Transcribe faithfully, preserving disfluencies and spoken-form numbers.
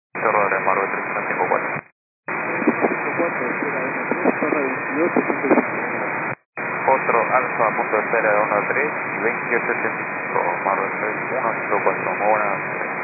Cerro de Marvel tres uno cinco cuatro. Otro Alfa punto espera uno tres veintiocho ochenta y cinco Marvel tres uno cinco cuatro. Muy buenas.